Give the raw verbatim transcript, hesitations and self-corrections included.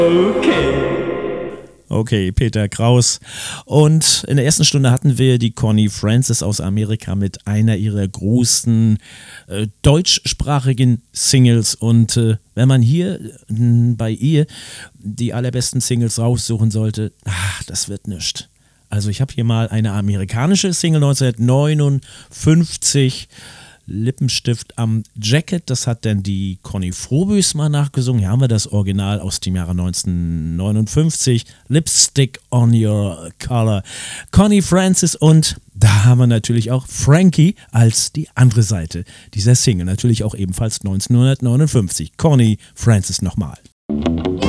Okay, Peter Kraus. Und in der ersten Stunde hatten wir die Connie Francis aus Amerika mit einer ihrer großen äh, deutschsprachigen Singles. Und äh, wenn man hier äh, bei ihr die allerbesten Singles raussuchen sollte, ach, das wird nichts. Also ich habe hier mal eine amerikanische Single neunzehnhundertneunundfünfzig, Lippenstift am Jacket, das hat dann die Conny Frohbüß mal nachgesungen. Hier haben wir das Original aus dem Jahre neunzehnhundertneunundfünfzig, Lipstick on Your Collar. Connie Francis, und da haben wir natürlich auch Frankie als die andere Seite dieser Single, natürlich auch ebenfalls neunzehnhundertneunundfünfzig. Connie Francis nochmal.